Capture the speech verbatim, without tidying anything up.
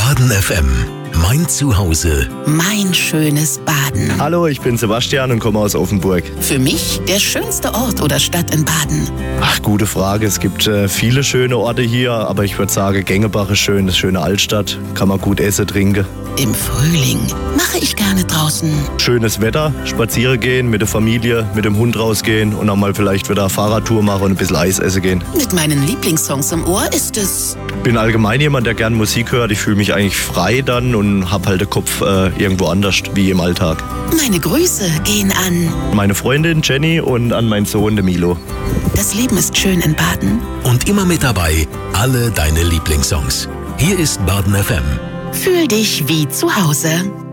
Baden F M. Mein Zuhause. Mein schönes Baden. Hallo, ich bin Sebastian und komme aus Offenburg. Für mich der schönste Ort oder Stadt in Baden. Ach, gute Frage. Es gibt äh, viele schöne Orte hier, aber ich würde sagen, Gengebach ist schön, das ist eine schöne Altstadt. Kann man gut essen, trinken. Im Frühling mache ich gerne draußen. Schönes Wetter, spazieren gehen, mit der Familie, mit dem Hund rausgehen und auch mal vielleicht wieder eine Fahrradtour machen und ein bisschen Eis essen gehen. Mit meinen Lieblingssongs im Ohr ist es... Ich bin allgemein jemand, der gern Musik hört. Ich fühle mich eigentlich frei dann und habe halt den Kopf äh, irgendwo anders, wie im Alltag. Meine Grüße gehen an meine Freundin Jenny und an meinen Sohn, der Milo. Das Leben ist schön in Baden. Und immer mit dabei, alle deine Lieblingssongs. Hier ist Baden F M. Fühl dich wie zu Hause.